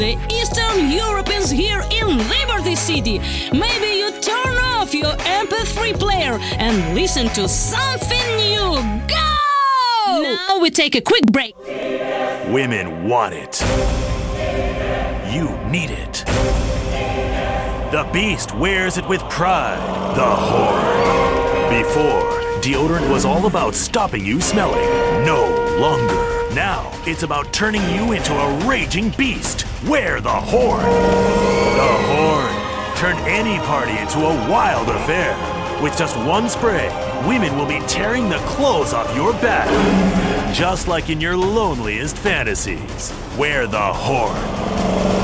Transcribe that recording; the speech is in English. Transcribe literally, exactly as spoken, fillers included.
The Eastern Europeans here in Liberty City. Maybe you turn off your M P three player and listen to something new. Go! Now we take a quick break. Women want it. You need it. The Beast wears it with pride. The Horde. Before, deodorant was all about stopping you smelling. No longer. Now, it's about turning you into a raging beast. Wear the Horde. The Horde. Turn any party into a wild affair. With just one spray, women will be tearing the clothes off your back. Just like in your loneliest fantasies. Wear the Horde.